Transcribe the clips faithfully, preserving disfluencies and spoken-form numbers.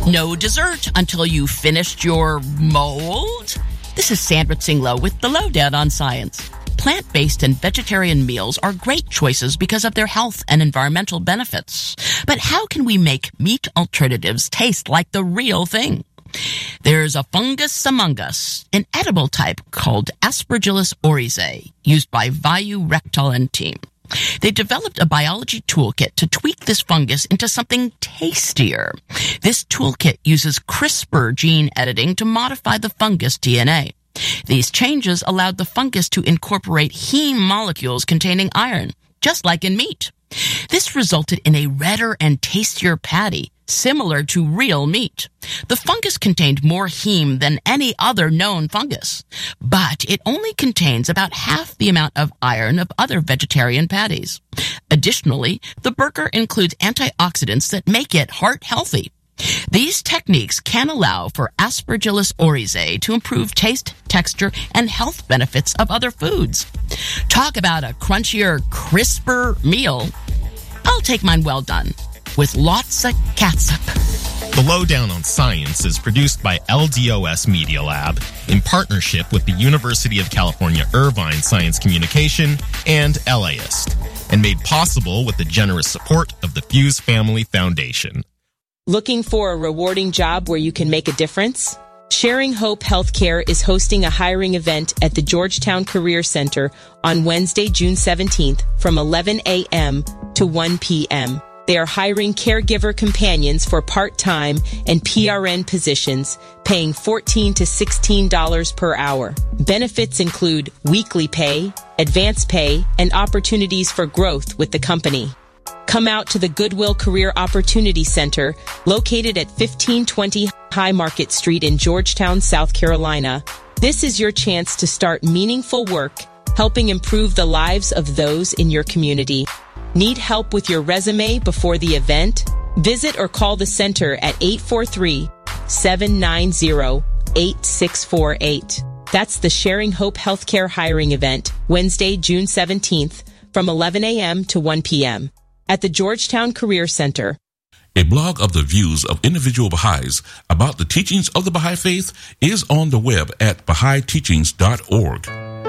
No dessert until you finished your mold? This is Sandra Tsinglow with the Lowdown on Science. Plant-based and vegetarian meals are great choices because of their health and environmental benefits. But how can we make meat alternatives taste like the real thing? There's a fungus among us, an edible type called Aspergillus oryzae, used by Vayu Rektal and team. They developed a biology toolkit to tweak this fungus into something tastier. This toolkit uses CRISPR gene editing to modify the fungus D N A. These changes allowed the fungus to incorporate heme molecules containing iron, just like in meat. This resulted in a redder and tastier patty, similar to real meat. The fungus contained more heme than any other known fungus, but it only contains about half the amount of iron of other vegetarian patties. Additionally, the burger includes antioxidants that make it heart healthy. These techniques can allow for Aspergillus oryzae to improve taste, texture, and health benefits of other foods. Talk about a crunchier, crisper meal. I'll take mine well done, with lots of catsup. The Lowdown on Science is produced by L D O S Media Lab in partnership with the University of California Irvine Science Communication and LAist, and made possible with the generous support of the Fuse Family Foundation. Looking for a rewarding job where you can make a difference? Sharing Hope Healthcare is hosting a hiring event at the Georgetown Career Center on Wednesday, June seventeenth from eleven a.m. to one p.m. They are hiring caregiver companions for part-time and P R N positions, paying fourteen to sixteen dollars per hour. Benefits include weekly pay, advance pay, and opportunities for growth with the company. Come out to the Goodwill Career Opportunity Center, located at fifteen twenty High Market Street in Georgetown, South Carolina. This is your chance to start meaningful work, helping improve the lives of those in your community. Need help with your resume before the event? Visit or call the center at eight four three, seven nine zero, eight six four eight. That's the Sharing Hope Healthcare hiring event, Wednesday, June seventeenth, from eleven a.m. to one p.m. at the Georgetown Career Center. A blog of the views of individual Baha'is about the teachings of the Baha'i Faith is on the web at baha'i teachings dot org.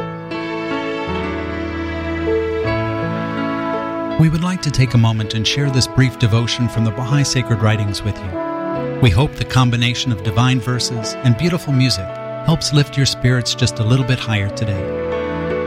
We would like to take a moment and share this brief devotion from the Baha'i Sacred Writings with you. We hope the combination of divine verses and beautiful music helps lift your spirits just a little bit higher today.